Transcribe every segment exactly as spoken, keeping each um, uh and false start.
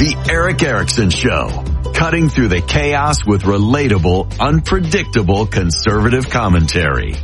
The Eric Erickson Show, cutting through the chaos with relatable, unpredictable conservative commentary.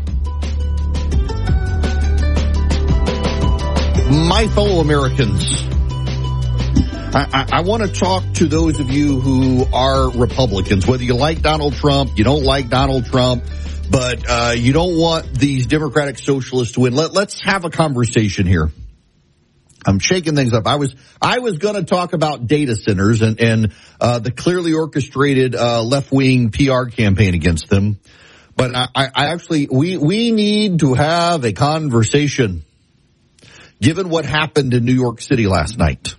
My fellow Americans, I, I, I want to talk to those of you who are Republicans, whether you like Donald Trump, you don't like Donald Trump, but uh, you don't want these Democratic socialists to win. Let, let's have a conversation here. I'm shaking things up. I was I was going to talk about data centers and, and uh, the clearly orchestrated uh, left-wing P R campaign against them. But I, I actually, we, we need to have a conversation given what happened in New York City last night.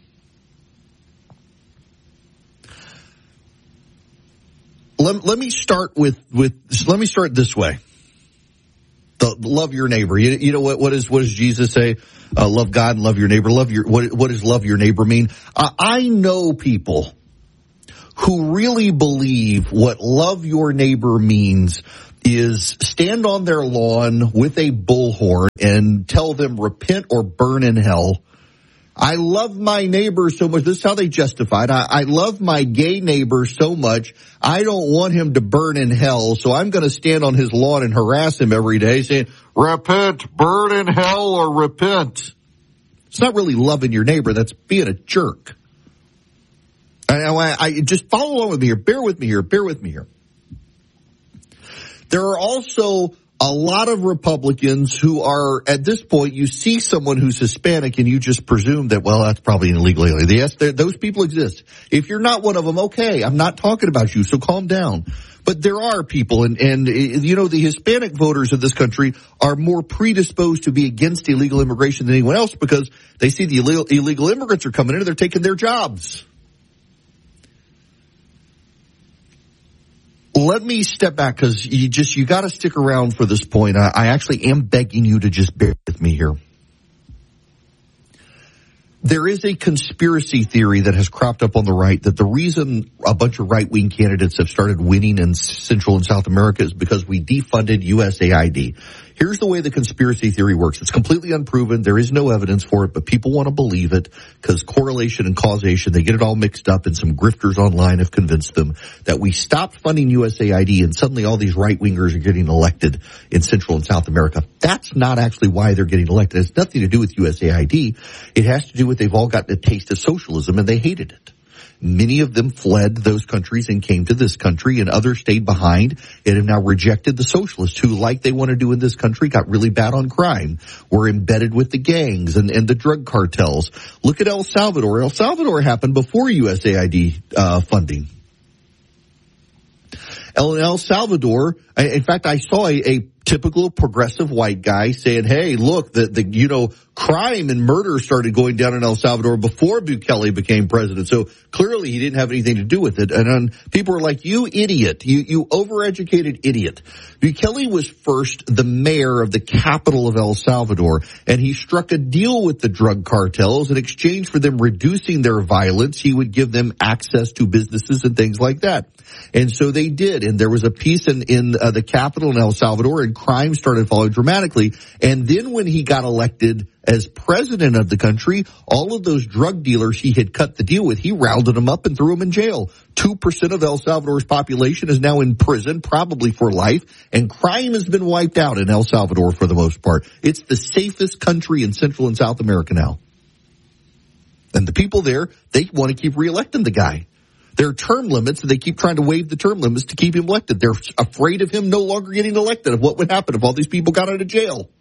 Let, let me start with, with, let me start this way. The, love your neighbor. You, you know what, what is, what does Jesus say? Uh, love God and love your neighbor. Love your, what, what does love your neighbor mean? Uh, I know people who really believe what love your neighbor means is stand on their lawn with a bullhorn and tell them repent or burn in hell. I love my neighbor so much. This is how they justify it. I, I love my gay neighbor so much. I don't want him to burn in hell. So I'm going to stand on his lawn and harass him every day saying, repent, burn in hell, or repent. It's not really loving your neighbor. That's being a jerk. I, I, I just follow along with me here. Bear with me here. Bear with me here. There are also a lot of Republicans who are, at this point, you see someone who's Hispanic and you just presume that, well, that's probably an illegal alien. Yes, those people exist. If you're not one of them, okay, I'm not talking about you, so calm down. But there are people, and, and you know, the Hispanic voters of this country are more predisposed to be against illegal immigration than anyone else because they see the illegal, illegal immigrants are coming in and they're taking their jobs. Let me step back because you just, you got to stick around for this point. I, I actually am begging you to just bear with me here. There is a conspiracy theory that has cropped up on the right that the reason a bunch of right-wing candidates have started winning in Central and South America is because we defunded U S A I D. Here's the way the conspiracy theory works. It's completely unproven. There is no evidence for it, but people want to believe it because correlation and causation, they get it all mixed up, and some grifters online have convinced them that we stopped funding U S A I D and suddenly all these right-wingers are getting elected in Central and South America. That's not actually why they're getting elected. It has nothing to do with U S A I D. It has to do with they've all gotten a taste of socialism and they hated it. Many of them fled those countries and came to this country, and others stayed behind and have now rejected the socialists who, like they want to do in this country, got really bad on crime, were embedded with the gangs and, and the drug cartels. Look at El Salvador. El Salvador happened before U S A I D uh, funding. El, El Salvador, in fact, I saw a, a typical progressive white guy saying, hey, look, the, the, you know, crime and murder started going down in El Salvador before Bukele became president. So clearly he didn't have anything to do with it. And um, people are like, you idiot, you, you overeducated idiot. Bukele was first the mayor of the capital of El Salvador, and he struck a deal with the drug cartels. In exchange for them reducing their violence, he would give them access to businesses and things like that. And so they did. And there was a peace in, in uh, the capital in El Salvador, and crime started falling dramatically. And then when he got elected as president of the country, all of those drug dealers he had cut the deal with, he rounded them up and threw them in jail. Two percent of El Salvador's population is now in prison, probably for life, and crime has been wiped out in El Salvador for the most part. It's the safest country in Central and South America now. And the people there, they want to keep reelecting the guy. There are term limits, and they keep trying to waive the term limits to keep him elected. They're afraid of him no longer getting elected, of what would happen if all these people got out of jail.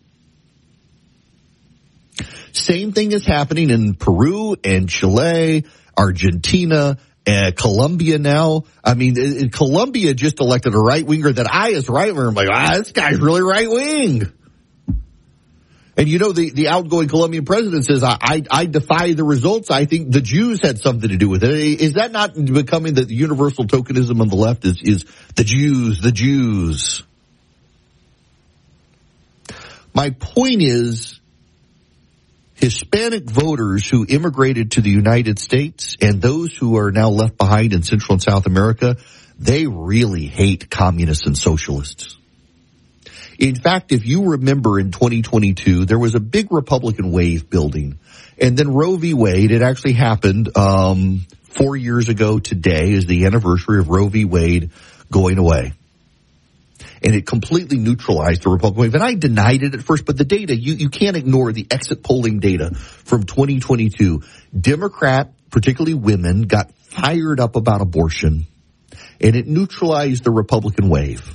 Same thing is happening in Peru and Chile, Argentina, uh, Colombia now. I mean, in Colombia just elected a right-winger that I, as a right-winger, I'm like, ah, this guy's really right-wing. And you know, the, the outgoing Colombian president says, I, I, I defy the results. I think the Jews had something to do with it. Is that not becoming the universal tokenism on the left is, is the Jews, the Jews? My point is, Hispanic voters who immigrated to the United States and those who are now left behind in Central and South America, they really hate communists and socialists. In fact, if you remember in twenty twenty-two, there was a big Republican wave building. And then Roe v. Wade, it actually happened um Four years ago today is the anniversary of Roe v. Wade going away. And it completely neutralized the Republican wave. And I denied it at first, but the data, you, you can't ignore the exit polling data from twenty twenty-two. Democrat, particularly women, got fired up about abortion, and it neutralized the Republican wave.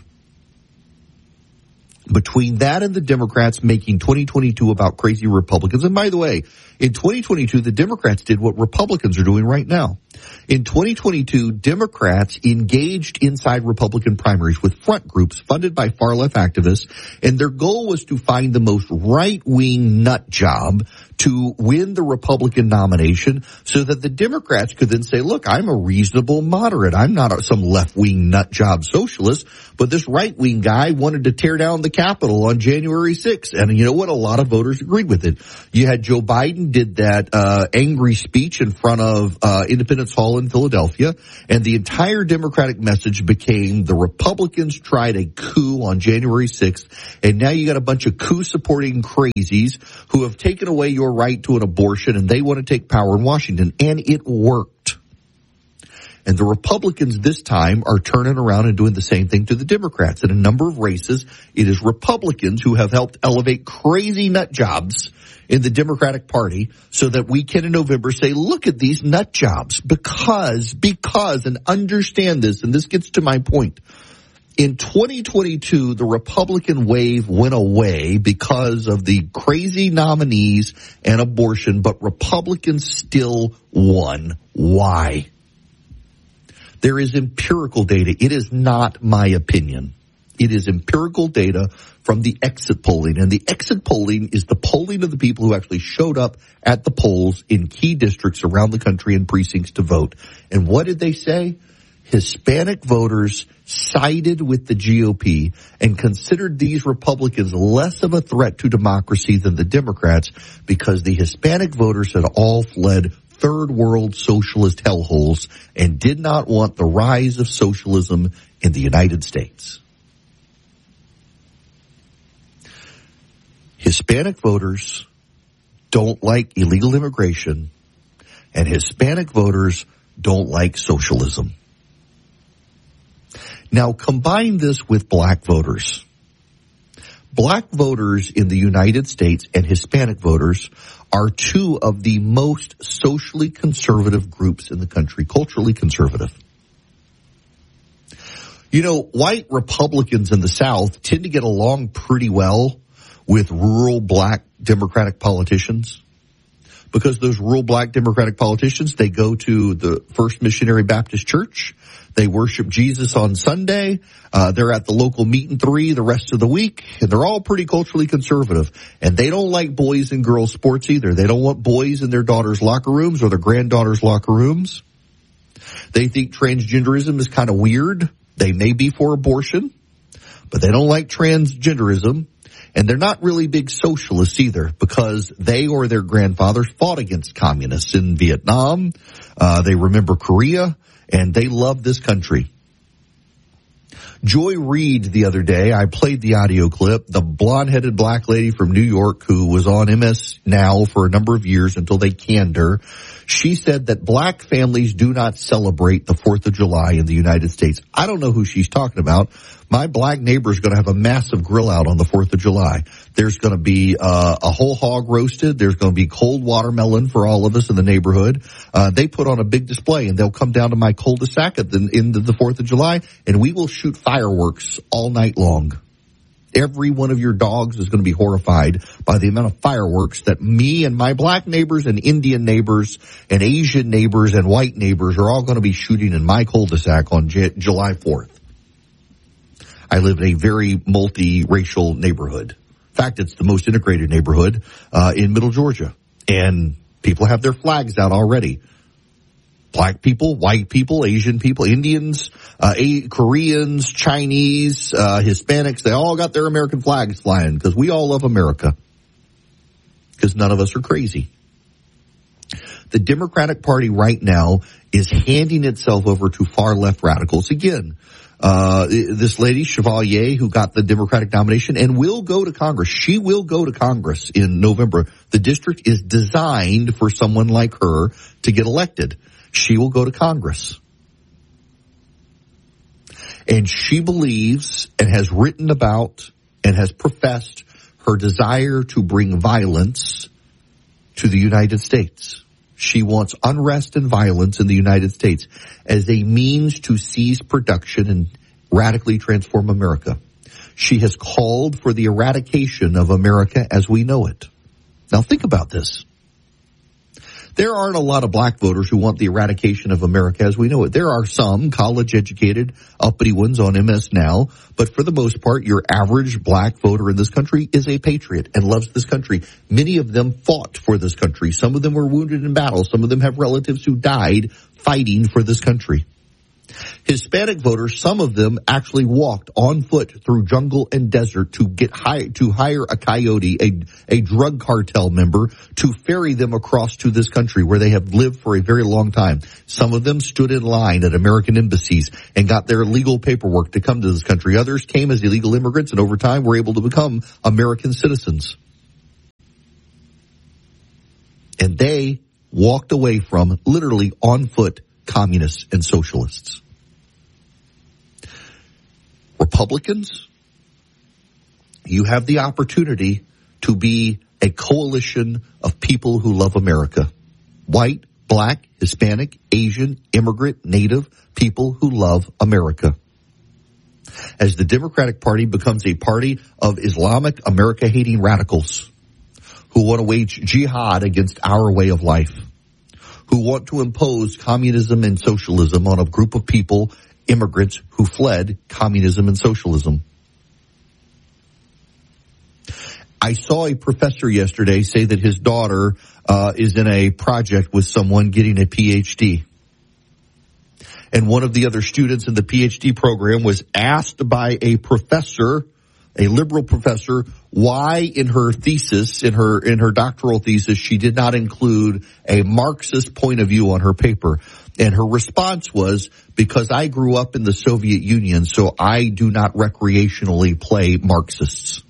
Between that and the Democrats making twenty twenty-two about crazy Republicans, and by the way, in twenty twenty-two, the Democrats did what Republicans are doing right now. In twenty twenty-two, Democrats engaged inside Republican primaries with front groups funded by far-left activists, and their goal was to find the most right-wing nut job to win the Republican nomination so that the Democrats could then say, look, I'm a reasonable moderate. I'm not a, some left-wing nut job socialist, but this right-wing guy wanted to tear down the Capitol on January sixth. And you know what? A lot of voters agreed with it. You had Joe Biden did that uh angry speech in front of uh Independence Hall in Philadelphia, and the entire Democratic message became the Republicans tried a coup on January sixth, and now you got a bunch of coup-supporting crazies who have taken away your right to an abortion, and they want to take power in Washington, and it worked. And the Republicans this time are turning around and doing the same thing to the Democrats. In a number of races, it is Republicans who have helped elevate crazy nut jobs in the Democratic Party so that we can in November say, look at these nut jobs because, because, and understand this, and this gets to my point. In twenty twenty-two, the Republican wave went away because of the crazy nominees and abortion, but Republicans still won. Why? There is empirical data. It is not my opinion. It is empirical data from the exit polling. And the exit polling is the polling of the people who actually showed up at the polls in key districts around the country and precincts to vote. And what did they say? Hispanic voters sided with the G O P and considered these Republicans less of a threat to democracy than the Democrats because the Hispanic voters had all fled third world socialist hellholes and did not want the rise of socialism in the United States. Hispanic voters don't like illegal immigration, and Hispanic voters don't like socialism. Now combine this with black voters. Black voters in the United States and Hispanic voters are two of the most socially conservative groups in the country, culturally conservative. You know, white Republicans in the South tend to get along pretty well with rural black Democratic politicians because those rural black Democratic politicians, they go to the First Missionary Baptist Church. They worship Jesus on Sunday. Uh, they're at the local meet and three the rest of the week, and they're all pretty culturally conservative. And they don't like boys and girls sports either. They don't want boys in their daughters' locker rooms or their granddaughters' locker rooms. They think transgenderism is kind of weird. They may be for abortion, but they don't like transgenderism. And they're not really big socialists either because they or their grandfathers fought against communists in Vietnam. Uh, they remember Korea, and they love this country. Joy Reid the other day, I played the audio clip, the blonde-headed black lady from New York who was on M S Now for a number of years until they canned her. She said that black families do not celebrate the fourth of July in the United States. I don't know who she's talking about. My black neighbor is going to have a massive grill out on the fourth of July. There's going to be uh, a whole hog roasted. There's going to be cold watermelon for all of us in the neighborhood. Uh, they put on a big display, and they'll come down to my cul-de-sac at the end of the fourth of July, and we will shoot fireworks all night long. Every one of your dogs is going to be horrified by the amount of fireworks that me and my black neighbors and Indian neighbors and Asian neighbors and white neighbors are all going to be shooting in my cul-de-sac on J- July fourth. I live in a very multi-racial neighborhood. In fact, it's the most integrated neighborhood uh, in Middle Georgia. And people have their flags out already. Black people, white people, Asian people, Indians, uh, A- Koreans, Chinese, uh, Hispanics, they all got their American flags flying because we all love America. Because none of us are crazy. The Democratic Party right now is handing itself over to far left radicals again. Uh, this lady, Chevalier, who got the Democratic nomination and will go to Congress. She will go to Congress in November. The district is designed for someone like her to get elected. she will go to Congress. And she believes and has written about and has professed her desire to bring violence to the United States. She wants unrest and violence in the United States as a means to seize production and radically transform America. She has called for the eradication of America as we know it. Now think about this. There aren't a lot of black voters who want the eradication of America as we know it. There are some college-educated, uppity ones on M S Now, but for the most part, your average black voter in this country is a patriot and loves this country. Many of them fought for this country. Some of them were wounded in battle. Some of them have relatives who died fighting for this country. Hispanic voters, some of them actually walked on foot through jungle and desert to get hire, to hire a coyote, a, a drug cartel member, to ferry them across to this country where they have lived for a very long time. Some of them stood in line at American embassies and got their legal paperwork to come to this country. Others came as illegal immigrants and over time were able to become American citizens. And they walked away from, literally on foot, communists and socialists. Republicans, you have the opportunity to be a coalition of people who love America. White, black, Hispanic, Asian, immigrant, Native, people who love America. As the Democratic Party becomes a party of Islamic America-hating radicals who want to wage jihad against our way of life, who want to impose communism and socialism on a group of people, immigrants who fled communism and socialism. I saw a professor yesterday say that his daughter uh, is in a project with someone getting a P H D. And one of the other students in the P H D program was asked by a professor, a liberal professor, why in her thesis, in her in her doctoral thesis, she did not include a Marxist point of view on her paper. And her response was, because I grew up in the Soviet Union, so I do not recreationally play Marxists.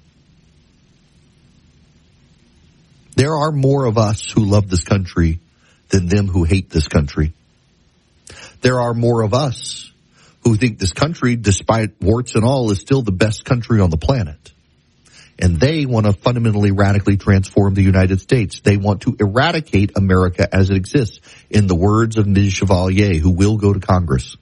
There are more of us who love this country than them who hate this country. There are more of us who think this country, despite warts and all, is still the best country on the planet. And they want to fundamentally, radically transform the United States. They want to eradicate America as it exists, in the words of Miz Chevalier, who will go to Congress.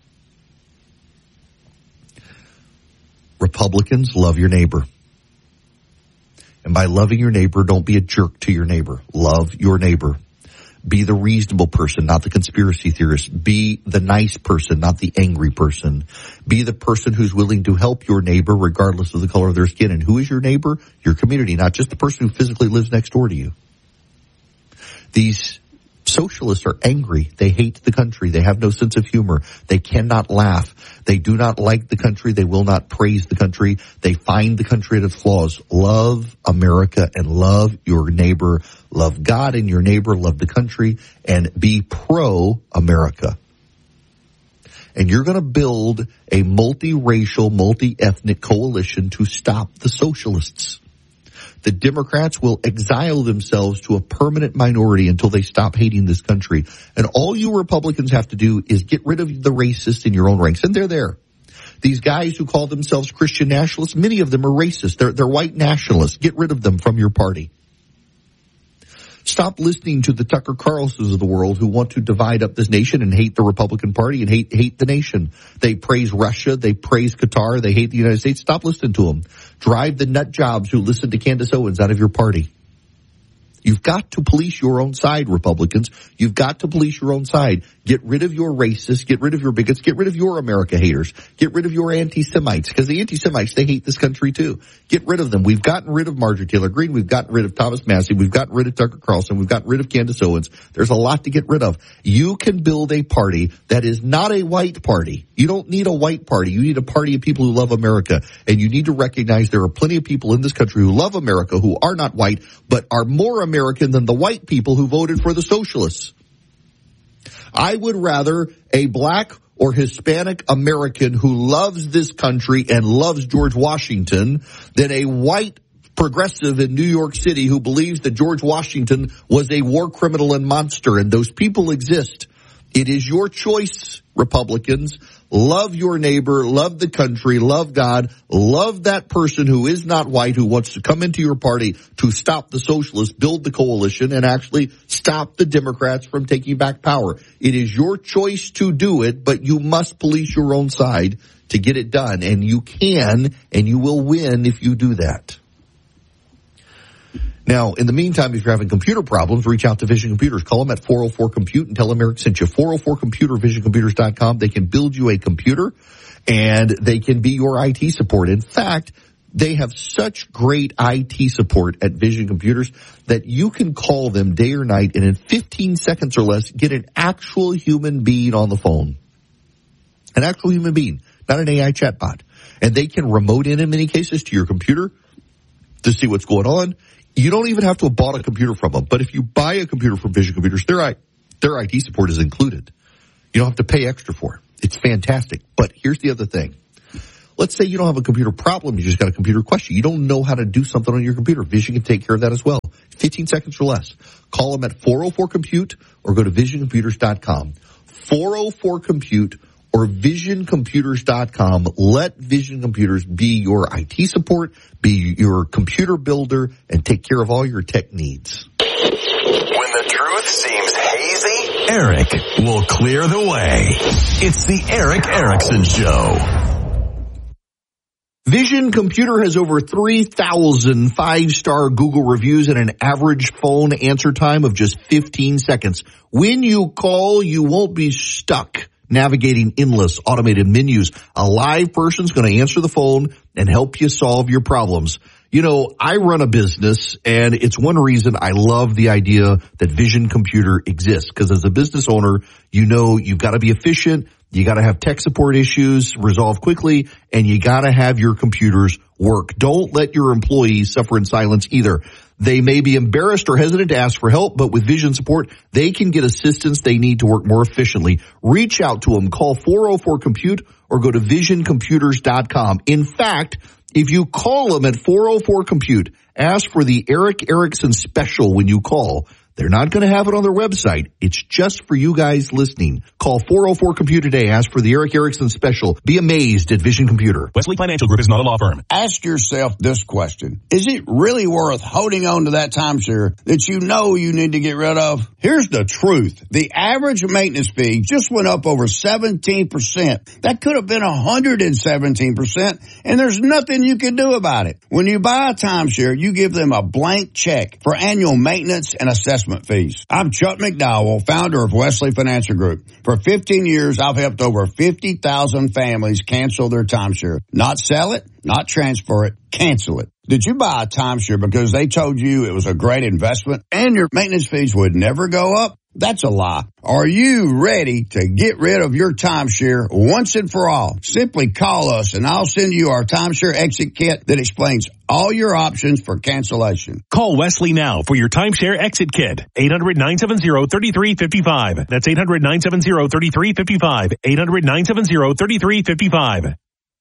Republicans, love your neighbor. And by loving your neighbor, don't be a jerk to your neighbor. Love your neighbor. Be the reasonable person, not the conspiracy theorist. Be the nice person, not the angry person. Be the person who's willing to help your neighbor regardless of the color of their skin. And who is your neighbor? Your community, not just the person who physically lives next door to you. These socialists are angry. They hate the country. They have no sense of humor. They cannot laugh. They do not like the country. They will not praise the country. They find the country at its flaws. Love America and love your neighbor. Love God and your neighbor. Love the country and be pro-America. And you're going to build a multiracial, multi-ethnic coalition to stop the socialists. The Democrats will exile themselves to a permanent minority until they stop hating this country. And all you Republicans have to do is get rid of the racists in your own ranks. And they're there. These guys who call themselves Christian nationalists, many of them are racist. They're, they're white nationalists. Get rid of them from your party. Stop listening to the Tucker Carlsons of the world who want to divide up this nation and hate the Republican Party and hate hate the nation. They praise Russia. They praise Qatar. They hate the United States. Stop listening to them. Drive the nut jobs who listen to Candace Owens out of your party. You've got to police your own side, Republicans. You've got to police your own side. Get rid of your racists. Get rid of your bigots. Get rid of your America haters. Get rid of your anti-Semites, because the anti-Semites, they hate this country too. Get rid of them. We've gotten rid of Marjorie Taylor Greene. We've gotten rid of Thomas Massie. We've gotten rid of Tucker Carlson. We've gotten rid of Candace Owens. There's a lot to get rid of. You can build a party that is not a white party. You don't need a white party. You need a party of people who love America. And you need to recognize there are plenty of people in this country who love America, who are not white, but are more American than the white people who voted for the socialists. I would rather a black or Hispanic American who loves this country and loves George Washington than a white progressive in New York City who believes that George Washington was a war criminal and monster, and those people exist. It is your choice, Republicans. Love your neighbor, love the country, love God, love that person who is not white, who wants to come into your party to stop the socialists, build the coalition, and actually stop the Democrats from taking back power. It is your choice to do it, but you must police your own side to get it done. And you can, and you will win if you do that. Now, in the meantime, if you're having computer problems, reach out to Vision Computers. Call them at four oh four compute and tell them Eric sent you. four oh four computer, vision computers dot com. They can build you a computer, and they can be your I T support. In fact, they have such great I T support at Vision Computers that you can call them day or night, and in fifteen seconds or less, get an actual human being on the phone. An actual human being, not an A I chatbot. And they can remote in, in many cases, to your computer to see what's going on. You don't even have to have bought a computer from them. But if you buy a computer from Vision Computers, their, I, their I T support is included. You don't have to pay extra for it. It's fantastic. But here's the other thing. Let's say you don't have a computer problem. You just got a computer question. You don't know how to do something on your computer. Vision can take care of that as well. fifteen seconds or less. Call them at four oh four compute or go to vision computers dot com. four oh four compute or vision computers dot com. Let Vision Computers be your I T support, be your computer builder, and take care of all your tech needs. When the truth seems hazy, Eric will clear the way. It's the Eric Erickson Show. Vision Computer has over three thousand five-star Google reviews and an average phone answer time of just fifteen seconds. When you call, you won't be stuck navigating endless automated menus. A live person's going to answer the phone and help you solve your problems. You know, I run a business, and it's one reason I love the idea that Vision Computer exists, because as a business owner, you know you've got to be efficient, you got to have tech support issues resolved quickly, and you got to have your computers work. Don't let your employees suffer in silence either. They may be embarrassed or hesitant to ask for help, but with Vision support, they can get assistance they need to work more efficiently. Reach out to them. Call four oh four compute or go to vision computers dot com. In fact, if you call them at four oh four compute, ask for the Eric Erickson special when you call. They're not going to have it on their website. It's just for you guys listening. Call four oh four compute today. Ask for the Eric Erickson special. Be amazed at Vision Computer. Wesley Financial Group is not a law firm. Ask yourself this question. Is it really worth holding on to that timeshare that you know you need to get rid of? Here's the truth. The average maintenance fee just went up over seventeen percent. That could have been one hundred seventeen percent, and there's nothing you can do about it. When you buy a timeshare, you give them a blank check for annual maintenance and assessment fees. I'm Chuck McDowell, founder of Wesley Financial Group. For fifteen years, I've helped over fifty thousand families cancel their timeshare. Not sell it, not transfer it, cancel it. Did you buy a timeshare because they told you it was a great investment and your maintenance fees would never go up? That's a lie. Are you ready to get rid of your timeshare once and for all? Simply call us and I'll send you our timeshare exit kit that explains all your options for cancellation. Call Wesley now for your timeshare exit kit. eight hundred, nine seven zero, three three five five. That's eight hundred, nine seven zero, three three five five. eight hundred, nine seven zero, three three five five.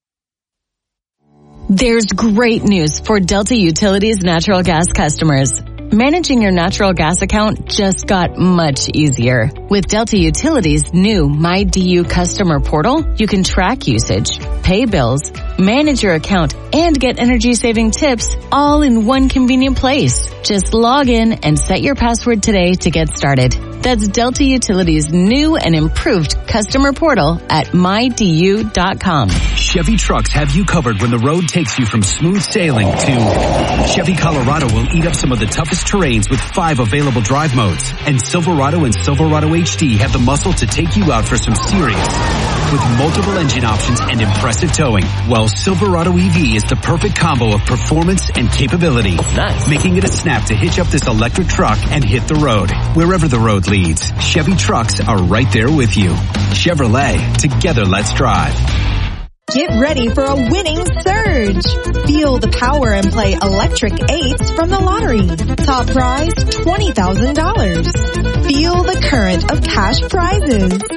There's great news for Delta Utilities natural gas customers. Managing your natural gas account just got much easier. With Delta Utilities' new MyDU customer portal, you can track usage, pay bills, manage your account, and get energy-saving tips all in one convenient place. Just log in and set your password today to get started. That's Delta Utilities' new and improved customer portal at my d u dot com. Chevy trucks have you covered when the road takes you from smooth sailing to Chevy Colorado will eat up some of the toughest terrains with five available drive modes. And Silverado and Silverado H D have the muscle to take you out for some serious with multiple engine options and impressive towing. While Silverado E V is the perfect combo of performance and capability. Nice. Making it a snap to hitch up this electric truck and hit the road. Wherever the road leads, Chevy trucks are right there with you. Chevrolet, together let's drive. Get ready for a winning surge. Feel the power and play Electric Eights from the lottery. Top prize, twenty thousand dollars. Feel the current of cash prizes.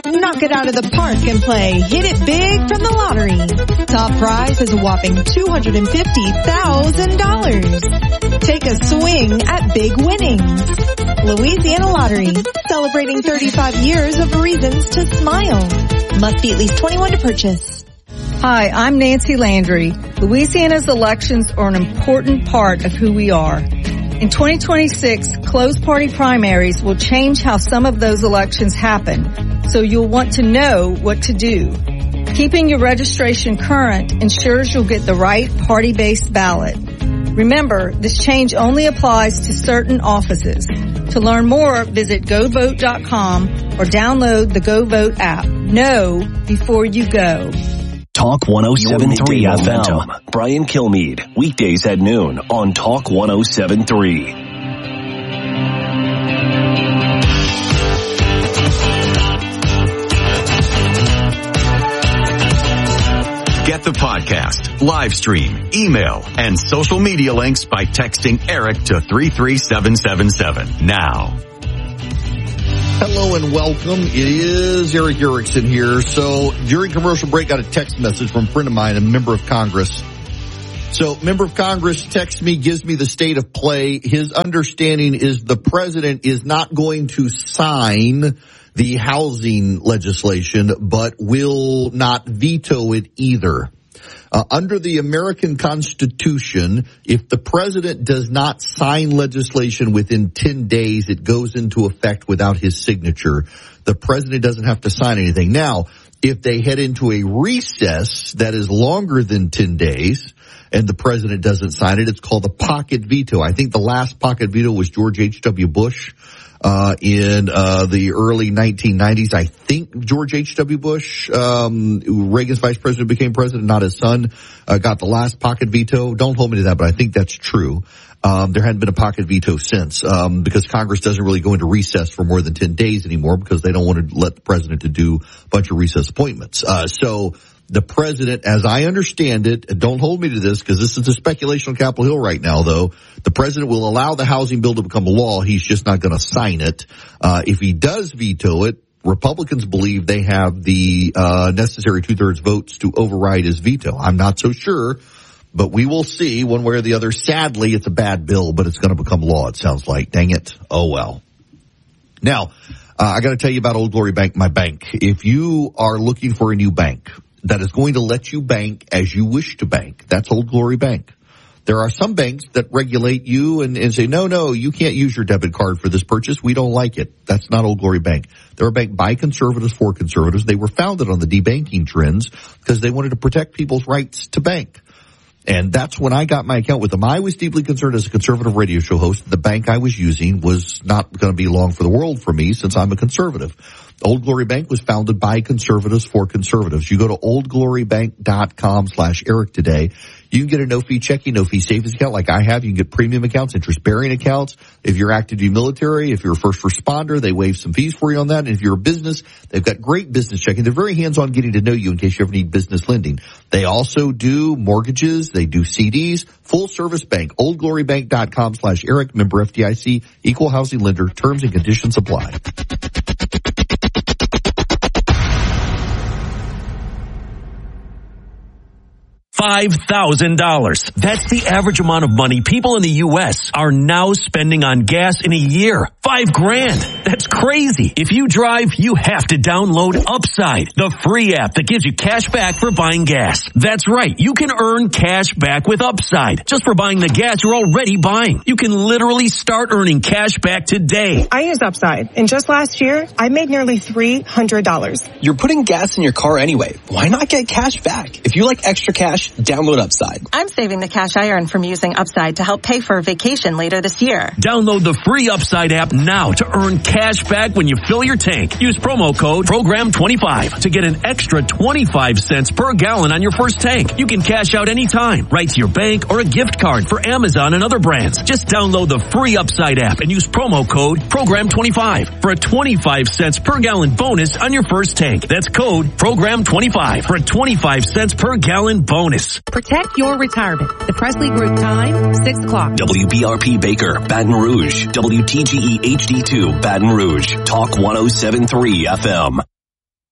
Knock it out of the park and play Hit It Big from the lottery. Top prize is a whopping two hundred fifty thousand dollars. Take a swing at big winnings. Louisiana Lottery, celebrating thirty-five years of reasons to smile. Must be at least twenty-one to purchase. Hi, I'm Nancy Landry. Louisiana's elections are an important part of who we are. In twenty twenty-six, closed party primaries will change how some of those elections happen, so you'll want to know what to do. Keeping your registration current ensures you'll get the right party-based ballot. Remember, this change only applies to certain offices. To learn more, visit go vote dot com or download the GoVote app. Know before you go. Talk one oh seven point three F M. Brian Kilmeade, weekdays at noon on Talk one oh seven point three. Get the podcast, live stream, email, and social media links by texting Eric to three three seven seven seven now. Hello and welcome. It is Eric Erickson here. So during commercial break, got a text message from a friend of mine, a member of Congress. So member of Congress texts me, gives me the state of play. His understanding is the president is not going to sign the housing legislation, but will not veto it either. Uh, under the American Constitution, if the president does not sign legislation within ten days, it goes into effect without his signature. The president doesn't have to sign anything. Now, if they head into a recess that is longer than ten days and the president doesn't sign it, it's called a pocket veto. I think the last pocket veto was George H W. Bush. Uh, in, uh, the early nineteen nineties, I think George H W. Bush, um, Reagan's vice president, became president, not his son, uh, got the last pocket veto. Don't hold me to that, but I think that's true. Um, there hadn't been a pocket veto since, um, because Congress doesn't really go into recess for more than ten days anymore because they don't want to let the president to do a bunch of recess appointments. Uh, so, the president, as I understand it, don't hold me to this because this is a speculation on Capitol Hill right now, though. The president will allow the housing bill to become a law. He's just not going to sign it. Uh, if he does veto it, Republicans believe they have the uh, necessary two-thirds votes to override his veto. I'm not so sure, but we will see one way or the other. Sadly, it's a bad bill, but it's going to become law, it sounds like. Dang it. Oh, well. Now, uh, I got to tell you about Old Glory Bank, my bank. If you are looking for a new bank that is going to let you bank as you wish to bank, that's Old Glory Bank. There are some banks that regulate you and, and say, no, no, you can't use your debit card for this purchase. We don't like it. That's not Old Glory Bank. They're a bank by conservatives for conservatives. They were founded on the debanking trends because they wanted to protect people's rights to bank. And that's when I got my account with them. I was deeply concerned as a conservative radio show host that the bank I was using was not going to be long for the world for me since I'm a conservative. Old Glory Bank was founded by conservatives for conservatives. You go to oldglorybank.com slash Eric today. You can get a no-fee checking, no-fee savings account like I have. You can get premium accounts, interest-bearing accounts. If you're active duty military, if you're a first responder, they waive some fees for you on that. And if you're a business, they've got great business checking. They're very hands-on getting to know you in case you ever need business lending. They also do mortgages. They do C Ds. Full-service bank. oldglorybank.com slash Eric. Member F D I C. Equal housing lender. Terms and conditions apply. five thousand dollars. That's the average amount of money people in the U S are now spending on gas in a year. Five grand. That's crazy. If you drive, you have to download Upside, the free app that gives you cash back for buying gas. That's right. You can earn cash back with Upside just for buying the gas you're already buying. You can literally start earning cash back today. I use Upside, and just last year, I made nearly three hundred dollars. You're putting gas in your car anyway. Why not get cash back? If you like extra cash, download Upside. I'm saving the cash I earn from using Upside to help pay for a vacation later this year. Download the free Upside app now to earn cash back when you fill your tank. Use promo code program twenty-five to get an extra twenty-five cents per gallon on your first tank. You can cash out anytime, right to your bank or a gift card for Amazon and other brands. Just download the free Upside app and use promo code program twenty-five for a twenty-five cents per gallon bonus on your first tank. That's code program twenty-five for a twenty-five cents per gallon bonus. Protect your retirement. The Presley Group time, six o'clock. W B R P Baker, Baton Rouge. W T G E H D two, Baton Rouge. Talk one oh seven point three F M.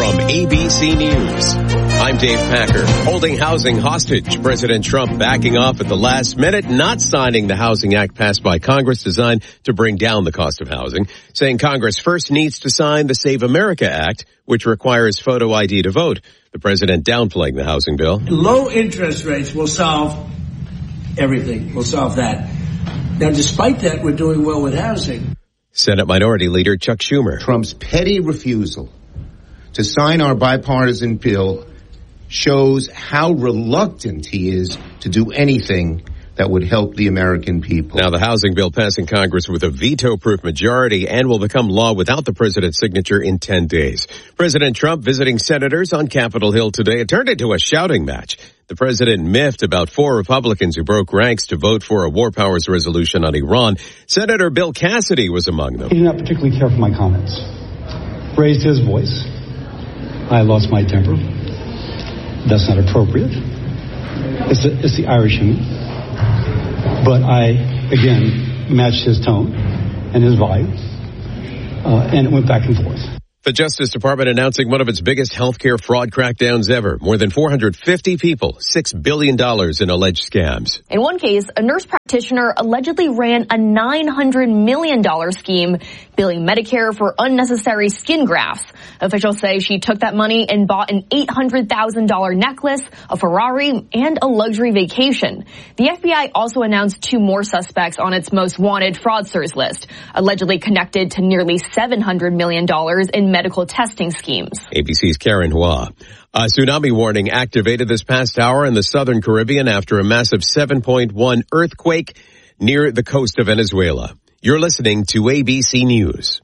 from A B C News. I'm Dave Packer. Holding housing hostage. President Trump backing off at the last minute, not signing the Housing Act passed by Congress designed to bring down the cost of housing, saying Congress first needs to sign the Save America Act, which requires photo I D to vote. The president downplaying the housing bill. Low interest rates will solve everything. We'll solve that. Now, despite that, we're doing well with housing. Senate Minority Leader Chuck Schumer. Trump's petty refusal to sign our bipartisan bill shows how reluctant he is to do anything that would help the American people. Now, the housing bill passing Congress with a veto-proof majority and will become law without the president's signature in ten days. President Trump visiting senators on Capitol Hill today. It turned into a shouting match. The president miffed about four Republicans who broke ranks to vote for a war powers resolution on Iran. Senator Bill Cassidy was among them. He did not particularly care for my comments. Raised his voice. I lost my temper. That's not appropriate. It's the, it's the Irish in me. But I, again, matched his tone and his vibe, uh, and it went back and forth. The Justice Department announcing one of its biggest healthcare fraud crackdowns ever. More than four hundred fifty people, six billion dollars in alleged scams. In one case, a nurse practitioner allegedly ran a nine hundred million dollars scheme, billing Medicare for unnecessary skin grafts. Officials say she took that money and bought an eight hundred thousand dollars necklace, a Ferrari, and a luxury vacation. The F B I also announced two more suspects on its most wanted fraudsters list, allegedly connected to nearly seven hundred million dollars in medical testing schemes. A B C's Karen Hua. A tsunami warning activated this past hour in the southern Caribbean after a massive seven point one earthquake near the coast of Venezuela. You're listening to A B C News.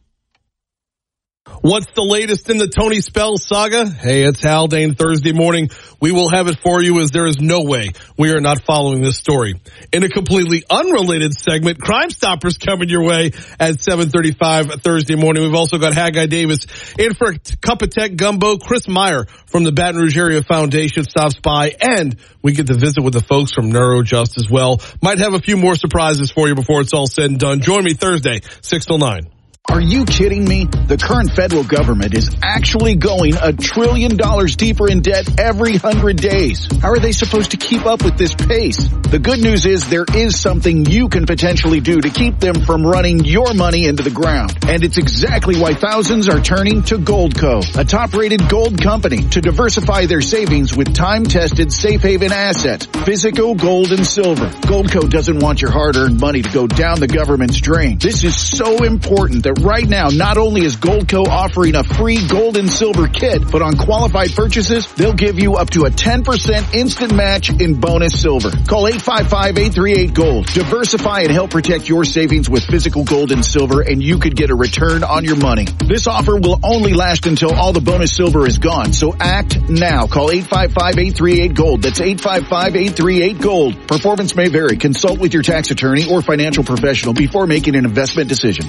What's the latest in the Tony Spell saga? Hey, it's Haldane Thursday morning. We will have it for you as there is no way we are not following this story. In a completely unrelated segment, Crime Stoppers coming your way at seven thirty-five Thursday morning. We've also got Haggai Davis in for Cup of Tech Gumbo. Chris Meyer from the Baton Rouge Area Foundation stops by, and we get to visit with the folks from NeuroJust as well. Might have a few more surprises for you before it's all said and done. Join me Thursday, six till nine. Are you kidding me? The current federal government is actually going a trillion dollars deeper in debt every hundred days. How are they supposed to keep up with this pace? The good news is there is something you can potentially do to keep them from running your money into the ground. And it's exactly why thousands are turning to Goldco, a top-rated gold company, to diversify their savings with time-tested safe haven assets, physical gold and silver. Goldco doesn't want your hard-earned money to go down the government's drain. This is so important that right now, not only is Goldco offering a free gold and silver kit, but on qualified purchases, they'll give you up to a ten percent instant match in bonus silver. Call eight five five, eight three eight, GOLD. Diversify and help protect your savings with physical gold and silver, and you could get a return on your money. This offer will only last until all the bonus silver is gone, so act now. Call eight five five, eight three eight, GOLD. That's eight five five, eight three eight, GOLD. Performance may vary. Consult with your tax attorney or financial professional before making an investment decision.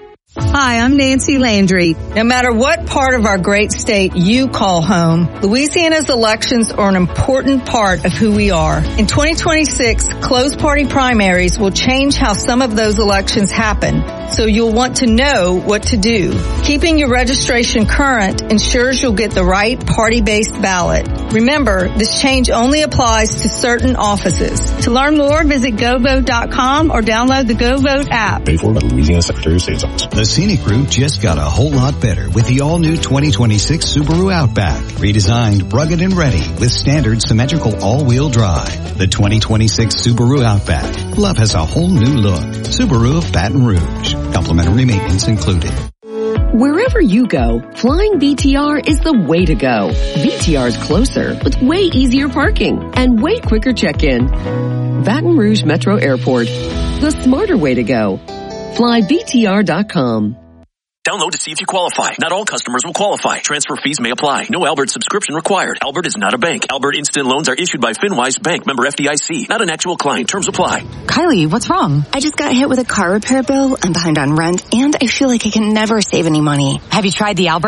Hi, I'm Nancy Landry. No matter what part of our great state you call home, Louisiana's elections are an important part of who we are. In twenty twenty-six, closed party primaries will change how some of those elections happen, so you'll want to know what to do. Keeping your registration current ensures you'll get the right party-based ballot. Remember, this change only applies to certain offices. To learn more, visit go vote dot com or download the GoVote app. Paid for by the Louisiana Secretary of State's Office. The scenic route just got a whole lot better with the all-new twenty twenty-six Subaru Outback. Redesigned, rugged, and ready with standard symmetrical all-wheel drive. The twenty twenty-six Subaru Outback. Love has a whole new look. Subaru of Baton Rouge. Complimentary maintenance included. Wherever you go, flying B T R is the way to go. B T R is closer with way easier parking and way quicker check-in. Baton Rouge Metro Airport, the smarter way to go. Fly B T R dot com. Download to see if you qualify. Not all customers will qualify. Transfer fees may apply. No Albert subscription required. Albert is not a bank. Albert Instant Loans are issued by FinWise Bank, member F D I C. Not an actual client. Terms apply. Kylie, what's wrong? I just got hit with a car repair bill. I'm behind on rent, and I feel like I can never save any money. Have you tried the Albert app?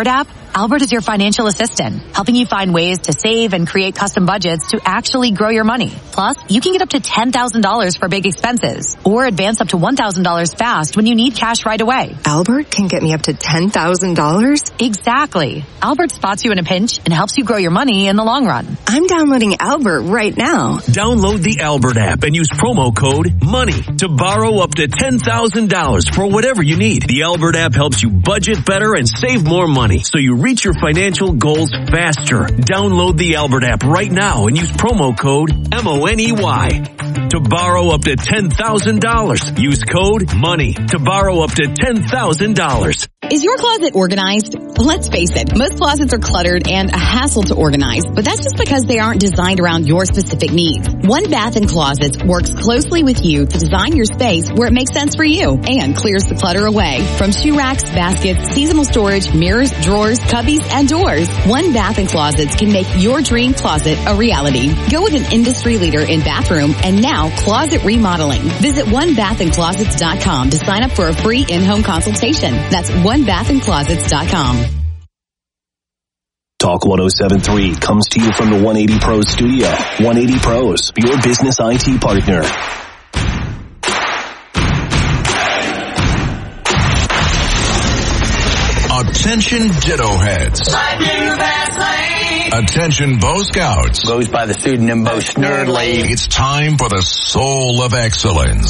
Albert is your financial assistant, helping you find ways to save and create custom budgets to actually grow your money. Plus, you can get up to ten thousand dollars for big expenses or advance up to one thousand dollars fast when you need cash right away. Albert can get me up to ten thousand dollars? Exactly. Albert spots you in a pinch and helps you grow your money in the long run. I'm downloading Albert right now. Download the Albert app and use promo code MONEY to borrow up to ten thousand dollars for whatever you need. The Albert app helps you budget better and save more money so you reach your financial goals faster. Download the Albert app right now and use promo code M O N E Y to borrow up to ten thousand dollars. Use code MONEY to borrow up to ten thousand dollars. Is your closet organized? Let's face it, most closets are cluttered and a hassle to organize, but that's just because they aren't designed around your specific needs. One Bath and Closets works closely with you to design your space where it makes sense for you and clears the clutter away. From shoe racks, baskets, seasonal storage, mirrors, drawers, cubbies, and doors, One Bath and Closets can make your dream closet a reality. Go with an industry leader in bathroom and now closet remodeling. Visit one bath and closets dot com to sign up for a free in-home consultation. That's one bath and closets dot com. Talk one oh seven point three comes to you from the one eighty Pros studio. one eighty Pros, your business I T partner. Attention Ditto Heads. Attention Bo Scouts. Goes by the pseudonym Bo Snerdley. It's time for the Soul of Excellence.